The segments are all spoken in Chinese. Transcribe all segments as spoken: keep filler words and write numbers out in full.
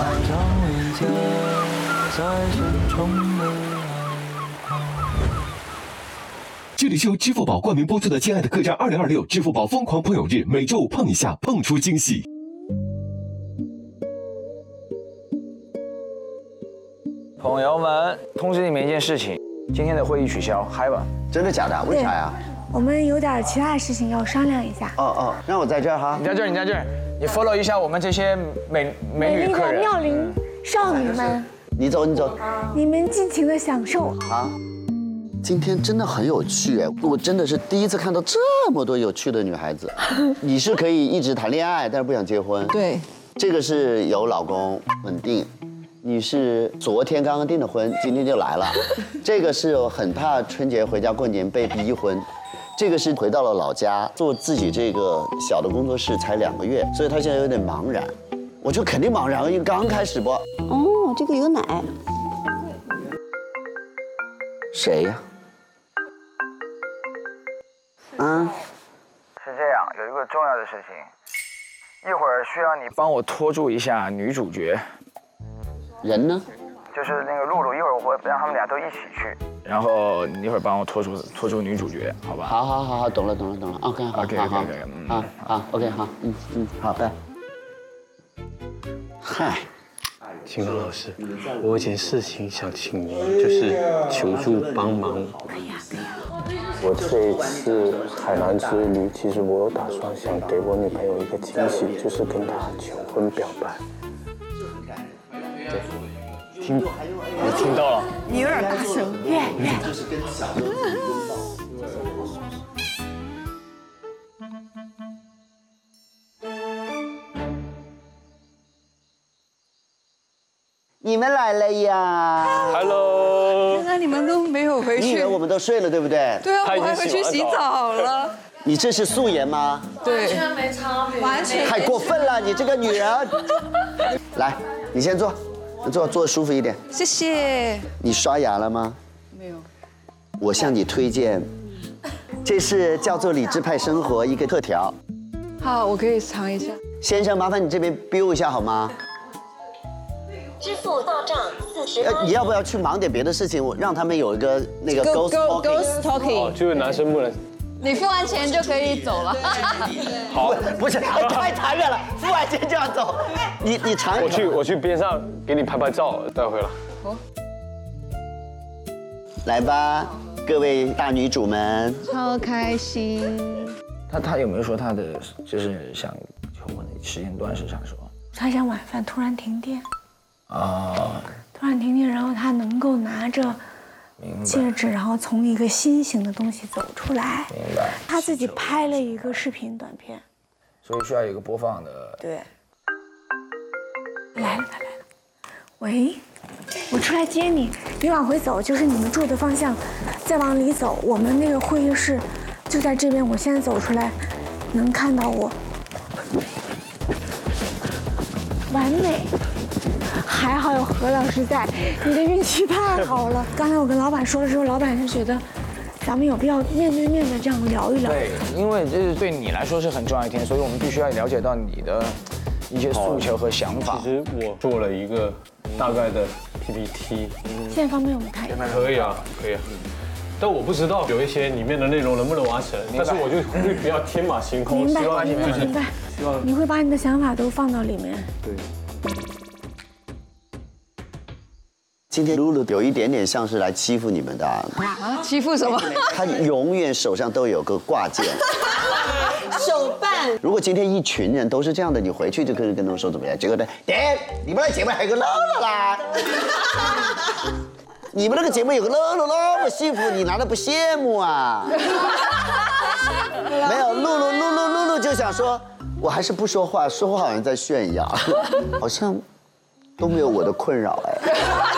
这里是由支付宝冠名播出的《亲爱的客栈二零二六》支付宝疯狂朋友日，每周五碰一下，碰出惊喜。 朋友们，通知你们一件事情，今天的会议取消，嗨吧！ 真的假的？为啥呀？ 我们有点其他事情要商量一下。 哦哦，让我在这儿哈。 你在这儿，你在这儿，你 follow 一下我们这些美美女客人。 妙龄少女们， 你走，你走， 你们尽情的享受啊！今天真的很有趣哎，我真的是第一次看到这么多有趣的女孩子。你是可以一直谈恋爱，但是不想结婚。 对， 这个是有老公稳定。你是昨天刚刚订的婚，今天就来了。这个是很怕春节回家过年被逼婚。这个是回到了老家做自己这个小的工作室，才两个月，所以他现在有点茫然。我就肯定茫然，因为刚开始不。 哦，这个有奶。 谁呀？啊？ 是这样，有一个重要的事情，一会儿需要你帮我拖住一下女主角。 人呢？ 就是那个露露，一会儿我会让他们俩都一起去，然后你一会儿帮我拖住拖住女主角，好吧？ 好好好好，懂了懂了懂了。OK 好 OK OK OK， 嗯，好好 OK 好，嗯嗯好的。嗨， 秦刚老师，我有件事情想请您，就是求助帮忙。 可以啊可以啊。 我这一次海南之旅，其实我有打算想给我女朋友一个惊喜，就是跟她求婚表白。对，听，我听到了。 你有点大声，越越。 就是跟小时候拥抱。你们来了呀 ！Hello。 原来你们都没有回去。 你以为我们都睡了，对不对？ 对啊，我还回去洗澡了。 你这是素颜吗？ 对， 完全没差别， 完全太过分了，你这个女人！来，你先坐，坐坐舒服一点。 谢谢。 你刷牙了吗？ 没有。 我向你推荐，这是叫做理智派生活一个特调。 好，我可以尝一下。 先生，麻烦你这边 bill 一下好吗？ 支付到账四十。 呃，你要不要去忙点别的事情？我让他们有一个那个 ghost talking。talking。 哦，就是男生不能。 你付完钱就可以走了。 好， 不是，太残忍了，付完钱就要走。你你尝一尝。 我去我去边上给你拍拍照，带回来。 好。 来吧，各位大女主们。 超开心。 他他有没有说他的就是想求婚的时间段是啥时候？ 他想晚饭突然停电。 啊。 突然停电，然后他能够拿着戒指，然后从一个心形的东西走出来。 明白。 他自己拍了一个视频短片， 所以需要有一个播放的。 对。来了，他来了。喂，我出来接你，别往回走，就是你们住的方向，再往里走，我们那个会议室就在这边。我现在走出来，能看到我。完美。还好有何老师在，你的运气太好了。刚才我跟老板说的时候，老板就觉得咱们有必要面对面的这样聊一聊。 对，因为这是对你来说是很重要一天，所以我们必须要了解到你的一些诉求和想法。 其实我做了一个大概的 P P T。 现在方便我们看一下。 可以啊，可以啊。但我不知道有一些里面的内容能不能完成，但是我就会不要天马行空， 明白， 希望明白，明白。 希望你会把你的想法都放到里面。 对。 今天露露有一点点像是来欺负你们的啊！ 啊，欺负什么？ 她永远手上都有个挂件。 手办。 如果今天一群人都是这样的，你回去就可以跟他们说怎么样？结果呢，爹，你们那节目还有个露露啦！你们那个节目有个露露那么幸福，你难道不羡慕啊？没有，露露露露露露就想说，我还是不说话，说话好像在炫耀，好像都没有我的困扰哎。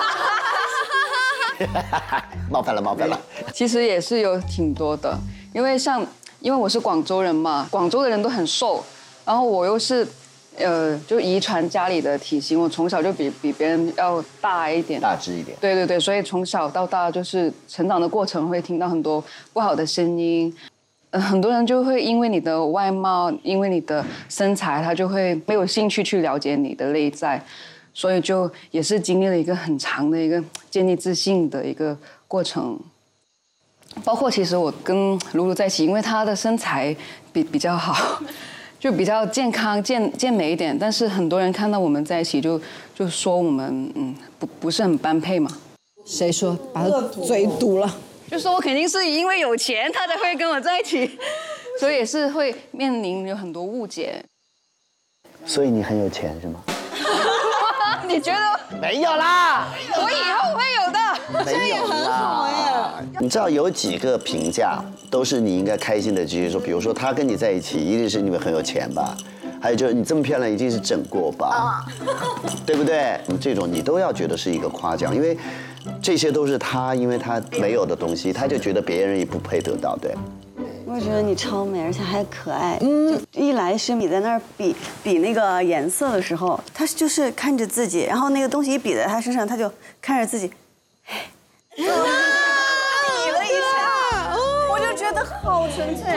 冒犯了，冒犯了。 其实也是有挺多的，因为像因为我是广州人嘛，广州的人都很瘦，然后我又是，呃，就遗传家里的体型，我从小就比比别人要大一点， 大只一点。 对对对，所以从小到大就是成长的过程会听到很多不好的声音，呃，很多人就会因为你的外貌，因为你的身材，他就会没有兴趣去了解你的内在。 所以就也是经历了一个很长的一个建立自信的一个过程。包括其实我跟卢卢在一起，因为她的身材比比较好，就比较健康、健健美一点。但是很多人看到我们在一起就，就就说我们嗯不不是很般配嘛。 谁说？把他嘴堵了。 就说我肯定是因为有钱，他才会跟我在一起，所以也是会面临有很多误解。 所以你很有钱是吗？ 你觉得？ 没有啦， 我以后会有的。 没有啦。你知道有几个评价都是你应该开心的，就是说，比如说他跟你在一起，一定是因为很有钱吧？还有就是你这么漂亮，一定是整过吧？对不对？这种你都要觉得是一个夸奖，因为这些都是他，因为他没有的东西，他就觉得别人也不配得到，对。 我觉得你超美，而且还可爱。嗯，就一来是你在那儿比比那个颜色的时候，他就是看着自己，然后那个东西一比在他身上，他就看着自己，比了一下，我就觉得好纯粹。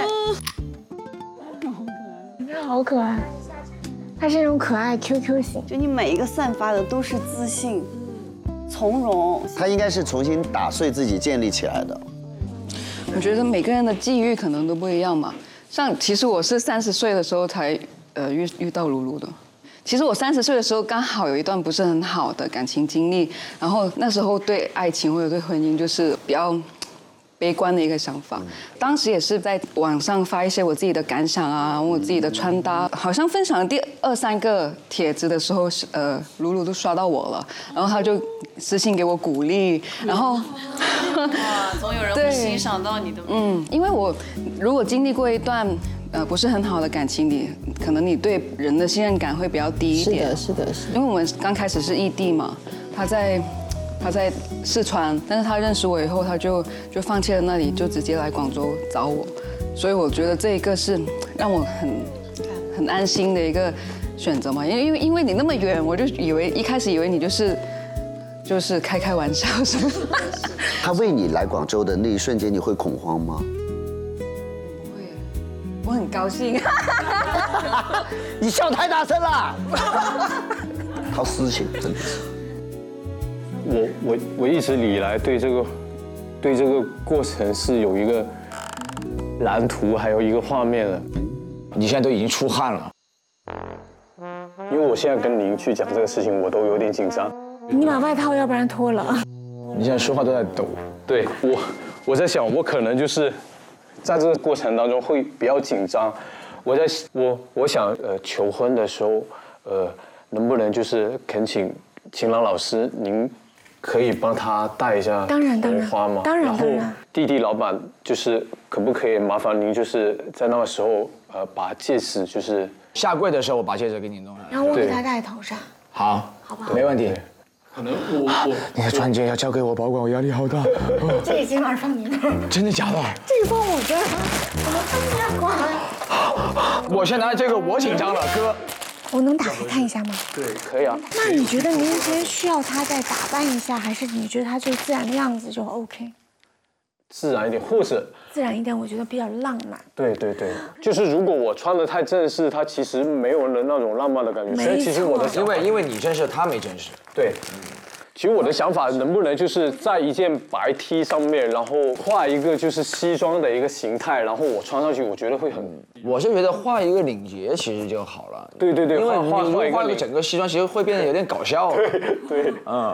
你看好可爱，他是那种可爱 Q Q 型， 就你每一个散发的都是自信、从容。 他应该是重新打碎自己建立起来的。 我觉得每个人的际遇可能都不一样嘛。像其实我是三十岁的时候才呃遇遇到卢卢的。其实我三十岁的时候刚好有一段不是很好的感情经历，然后那时候对爱情或者对婚姻就是比较悲观的一个想法。当时也是在网上发一些我自己的感想啊，我自己的穿搭，好像分享了第二三个帖子的时候，呃，卢卢都刷到我了，然后他就私信给我鼓励，然后。 哇，总有人会欣赏到你的美。 嗯，因为我如果经历过一段呃不是很好的感情，你可能你对人的信任感会比较低一点。 是的，是的，是的。 因为我们刚开始是异地嘛，他在他在四川，但是他认识我以后，他就就放弃了那里，就直接来广州找我，所以我觉得这一个是让我很很安心的一个选择嘛，因为因为因为你那么远，我就以为一开始以为你就是。就是开开玩笑什么。 他为你来广州的那一瞬间，你会恐慌吗？ 不会，我很高兴。 你笑太大声了。掏私情，真的是。 我我我一直以来对这个对这个过程是有一个蓝图，还有一个画面的。 你现在都已经出汗了， 因为我现在跟您去讲这个事情，我都有点紧张。 你把外套要不然脱了。 你现在说话都在抖。 对我，我在想，我可能就是在这个过程当中会比较紧张。我在我我想呃求婚的时候，呃能不能就是恳请秦朗老师，您可以帮他带一下红花吗？ 当然当然。 然后弟弟老板就是可不可以麻烦您就是在那个时候呃把戒指就是下跪的时候我把戒指给你弄上来， 然后我给他戴头上。 好， 好不好？ 没问题。 可能我我你的钻戒要交给我保管，我压力好大。 这个今晚放你那儿。 真的假的？ 这个放我这儿，我们分家管。 我先拿这个，我紧张了，哥。 我能打开看一下吗？ 对，可以啊。 那你觉得明天需要他再打扮一下，还是你觉得他就自然的样子就 OK？ 自然一点，或者自然一点，我觉得比较浪漫。 对对对，就是如果我穿得太正式，它其实没有了那种浪漫的感觉。所以其实我的因为因为你正式，他没正式。 对，其实我的想法能不能就是在一件白 T 上面，然后画一个就是西装的一个形态，然后我穿上去，我觉得会很。 我是觉得画一个领结其实就好了。 对对对， 因为你画画画一个整个西装，其实会变得有点搞笑。 对对， 嗯。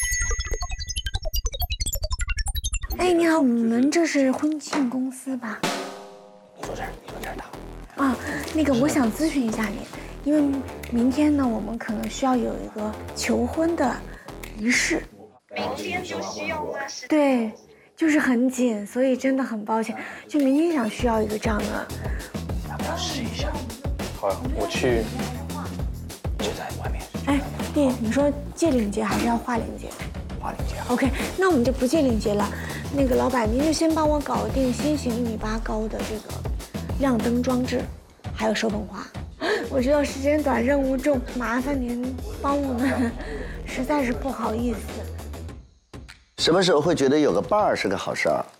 哎，你好，我们这是婚庆公司吧？ 你坐这儿，你坐这儿打。 啊，那个我想咨询一下你，因为明天呢，我们可能需要有一个求婚的仪式。 明天就需要吗？ 对，就是很紧，所以真的很抱歉，就明天想需要一个这样的。 要不要试一下？ 好，我去。 就在外面。 哎，弟，你说系领结还是要画领结？ 画领结。 OK， 那我们就不系领结了。那个老板，您就先帮我搞定心形一米八高的这个亮灯装置，还有手捧花。我知道时间短，任务重，麻烦您帮我们，实在是不好意思。 什么时候会觉得有个伴儿是个好事儿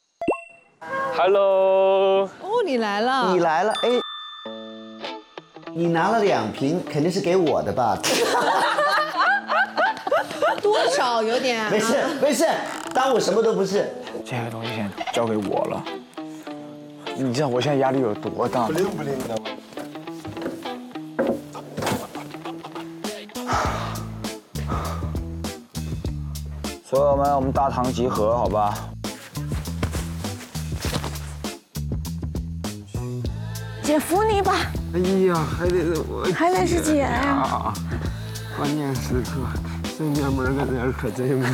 ？Hello。 哦，你来了。 你来了，哎。 你拿了两瓶，肯定是给我的吧？ 多少有点。 没事没事，当我什么都不是。 这个东西现在交给我了，你知道我现在压力有多大吗？不灵不灵的。所友们，我们大堂集合，好吧？ 姐扶你吧。 哎呀，还得是我， 还得是姐呀。 关键时刻，身边没个人可真没。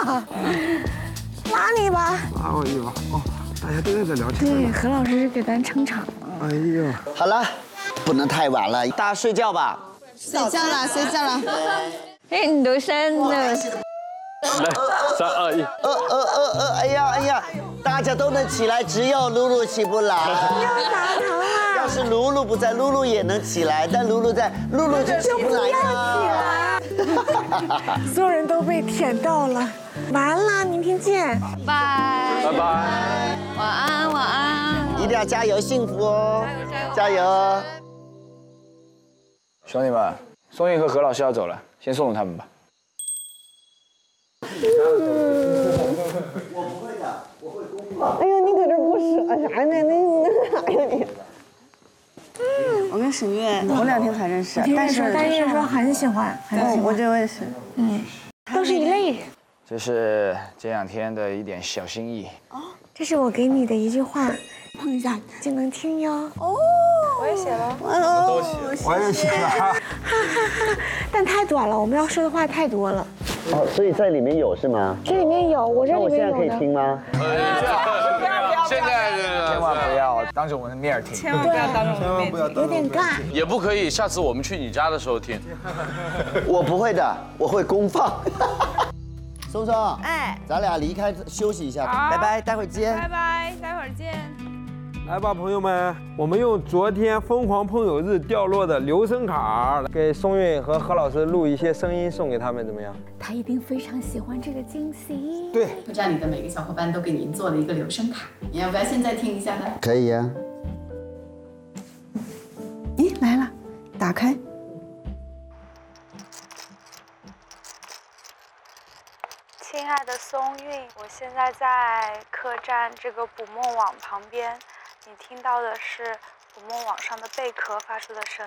拉你吧。 拉我一把哦，大家都在这聊天。 对，何老师是给咱撑场了。 哎呀， 好了，不能太晚了，大家睡觉吧。 睡觉了，睡觉了。 哎，你都生了。 来，三二一， 呃呃呃呃，哎呀哎呀，大家都能起来，只有露露起不来。 要打疼了。 要是露露不在，露露也能起来，但露露在，露露就起不来了。 所有人都被舔到了，完了，明天见， 拜拜拜， 晚安晚安， 一定要加油，幸福哦，加油！ 兄弟们，松韵和何老师要走了，先送送他们吧。 我不会的，我会公放。 哎呦，你搁这不舍啥呢？那哎呦你。我跟沈月，我两天才认识，但是但是说很喜欢，很喜欢。 我这我也是， 嗯，都是一类人。 这是这两天的一点小心意。 哦，这是我给你的一句话，碰一下就能听哟。哦，我也写了， 我都写，我也写了。哈哈哈！但太短了，我们要说的话太多了。 哦，所以在里面有是吗？ 这里面有，我这里面有的。 那我现在可以听吗？ 现在千万不要当着我们的面听， 千万不要当着我们面听， 有点尬。 也不可以，下次我们去你家的时候听。 我不会的，我会公放。松松， 哎， 咱俩离开休息一下，拜拜，待会儿见。 拜拜，待会儿见。 来吧，朋友们，我们用昨天疯狂碰友日掉落的留声卡，给松韵和何老师录一些声音送给他们，怎么样？ 他一定非常喜欢这个惊喜。 对， 客栈里的每个小伙伴都给您做了一个留声卡，你要不要现在听一下呢？ 可以呀。 咦，来了，打开。 亲爱的松韵，我现在在客栈这个捕梦网旁边，你听到的是捕梦网上的贝壳发出的声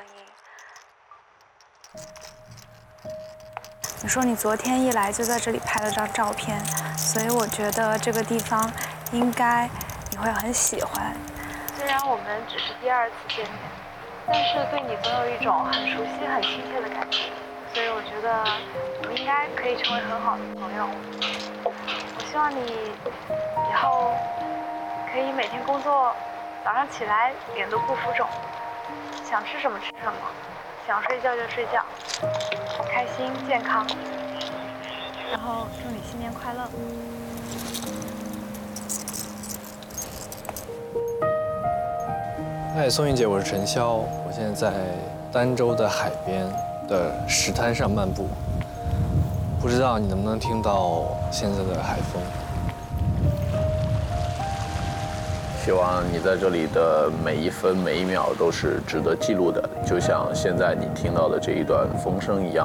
音。你说你昨天一来就在这里拍了张照片，所以我觉得这个地方应该你会很喜欢。虽然我们只是第二次见面，但是对你总有一种很熟悉、很亲切的感觉，所以我觉得我们应该可以成为很好的朋友。我希望你以后可以每天工作，早上起来脸都不浮肿，想吃什么吃什么，想睡觉就睡觉，开心健康，然后祝你新年快乐。 嗨，松韵姐，我是陈潇，我现在在儋州的海边的石滩上漫步，不知道你能不能听到现在的海风。 希望你在这里的每一分每一秒都是值得记录的，就像现在你听到的这一段风声一样。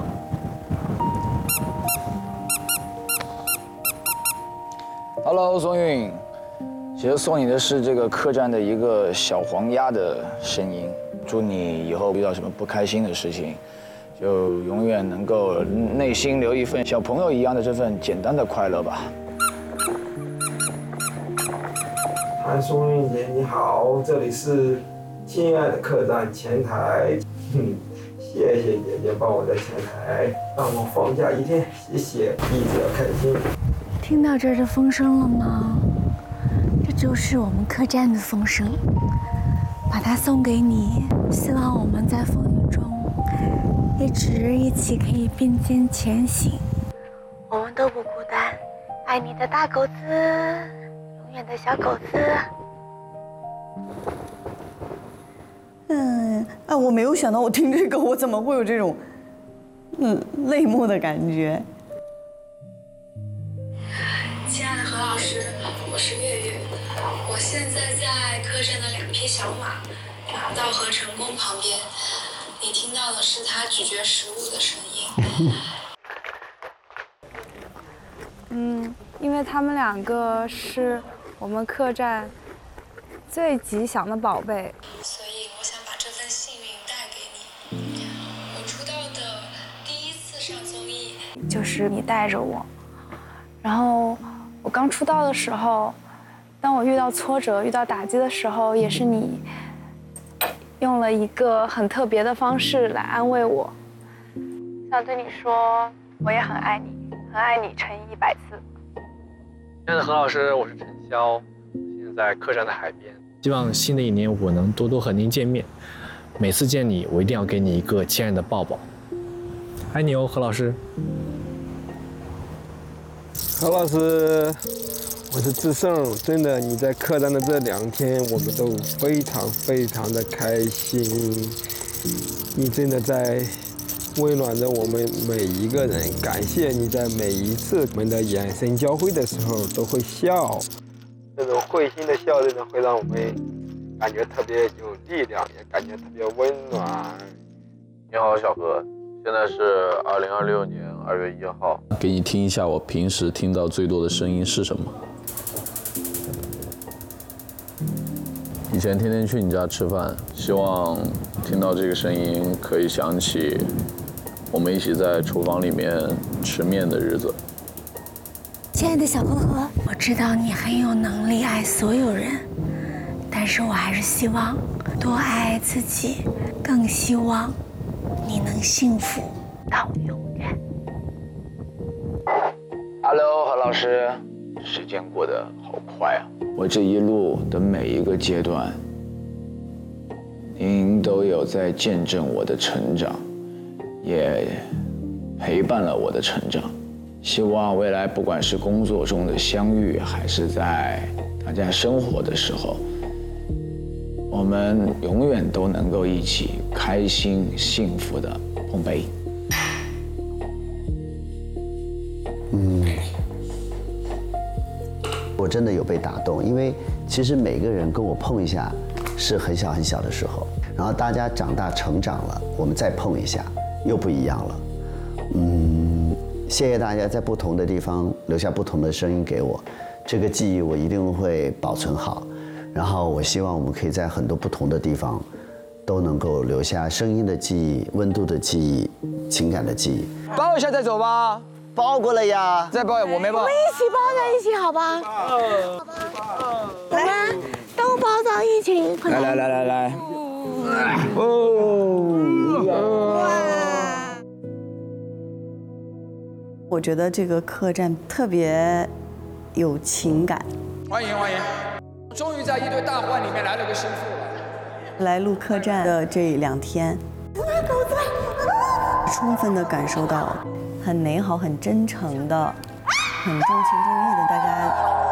Hello， 松韵，其实送你的是这个客栈的一个小黄鸭的声音。祝你以后遇到什么不开心的事情，就永远能够内心留一份小朋友一样的这份简单的快乐吧。 嗨，松韵姐你好，这里是亲爱的客栈前台，嗯，谢谢姐姐帮我在前台让我放假一天，谢谢，一直要开心。 听到这儿的风声了吗？这就是我们客栈的风声，把它送给你，希望我们在风雨中一直一起可以并肩前行。我们都不孤单，爱你的大狗子，永远的小狗子。 嗯，啊，我没有想到我听这个，我怎么会有这种，嗯，泪目的感觉。 亲爱的何老师，我是月月，我现在在客栈的两匹小马马道和成功旁边。你你听到的是他咀嚼食物的声音。嗯，因为他们两个是我们客栈最吉祥的宝贝，所以我想把这份幸运带给你。我出道的第一次上综艺，就是你带着我。然后我刚出道的时候，当我遇到挫折、遇到打击的时候，也是你用了一个很特别的方式来安慰我。想对你说，我也很爱你，很爱你乘以一百次。 亲爱的何老师，我是陈潇，现在在客栈的海边。希望新的一年我能多多和您见面，每次见你，我一定要给你一个亲爱的抱抱。爱你哦，何老师。 何老师，我是志胜，真的，你在客栈的这两天，我们都非常非常的开心。你真的在温暖着我们每一个人，感谢你在每一次我们的眼神交汇的时候都会笑，这种会心的笑，真的会让我们感觉特别有力量，也感觉特别温暖。 你好，小何，现在是二零二六年二月一号，给你听一下我平时听到最多的声音是什么。以前天天去你家吃饭，希望听到这个声音可以想起我们一起在厨房里面吃面的日子。 亲爱的小呵呵，我知道你很有能力爱所有人，但是我还是希望多爱爱自己，更希望你能幸福到永远。 Hello， 何老师，时间过得好快啊！我这一路的每一个阶段，您都有在见证我的成长，也陪伴了我的成长。希望未来不管是工作中的相遇，还是在大家生活的时候，我们永远都能够一起开心幸福的碰杯。 嗯，我真的有被打动，因为其实每个人跟我碰一下是很小很小的时候，然后大家长大成长了，我们再碰一下又不一样了。嗯，谢谢大家在不同的地方留下不同的声音给我，这个记忆我一定会保存好。然后我希望我们可以在很多不同的地方都能够留下声音的记忆、温度的记忆、情感的记忆。 抱一下再走吧。 抱过了呀。 再抱，我没抱。 我们一起抱在一起，好吧？我们都抱到一起。 来来来来来。 哦。我觉得这个客栈特别有情感。 欢迎欢迎，终于在一堆大患里面来了个心腹了。 来录客栈的这两天，充分的感受到很美好、很真诚的、很重情重义的大家